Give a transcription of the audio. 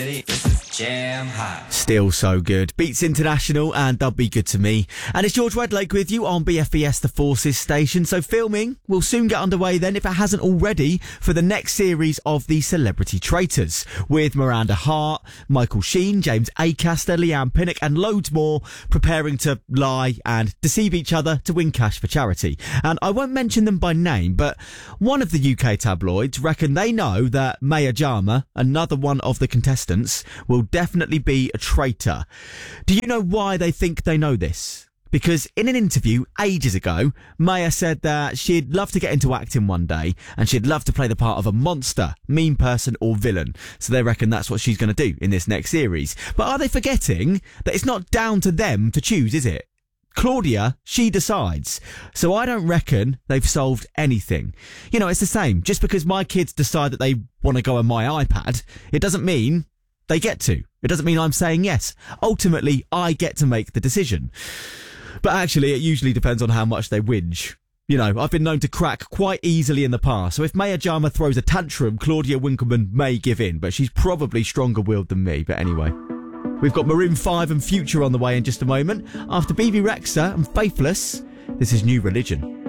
This is Jam Hot. Still so good. Beats International and They'll Be Good to Me. And it's George Redlake with you on BFBS The Forces station. So filming will soon get underway then, if it hasn't already, for the next series of The Celebrity Traitors, with Miranda Hart, Michael Sheen, James Acaster, Leanne Pinnock and loads more preparing to lie and deceive each other to win cash for charity. And I won't mention them by name, but one of the UK tabloids reckon they know that Maya Jama, another one of the contestants, will definitely be a traitor. Do you know why they think they know this? Because in an interview ages ago, Maya said that she'd love to get into acting one day and she'd love to play the part of a monster, mean person or villain. So they reckon that's what she's going to do in this next series. But are they forgetting that it's not down to them to choose, is it? Claudia, she decides. So I don't reckon they've solved anything. You know, it's the same. Just because my kids decide that they want to go on my iPad, it doesn't mean they get to. It doesn't mean I'm saying yes. Ultimately, I get to make the decision. But actually, it usually depends on how much they whinge. You know, I've been known to crack quite easily in the past. So if Maya Jama throws a tantrum, Claudia Winkleman may give in. But she's probably stronger-willed than me. But anyway. We've got Maroon 5 and Future on the way in just a moment. After BB Rexha and Faithless, this is New Religion.